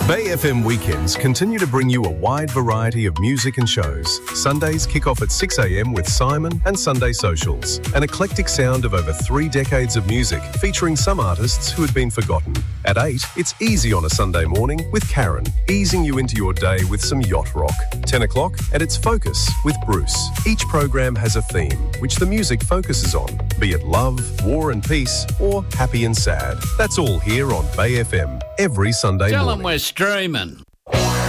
Bay FM weekends continue to bring you a wide variety of music and shows. Sundays kick off at 6 a.m. with Simon and Sunday Socials, an eclectic sound of over 3 decades of music featuring some artists who had been forgotten. At 8, it's Easy on a Sunday morning with Karen, easing you into your day with some yacht rock. 10 o'clock, and it's Focus with Bruce. Each program has a theme, which the music focuses on, be it love, war and peace, or happy and sad. That's all here on Bay FM every Sunday morning. Tell them we're streaming.